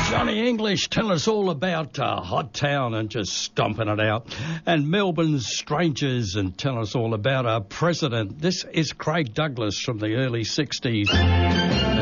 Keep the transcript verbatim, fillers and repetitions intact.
Johnny English telling us all about uh, Hot Town and just stomping it out. And Melbourne's Strangers and telling us all about our president. This is Craig Douglas from the early sixties.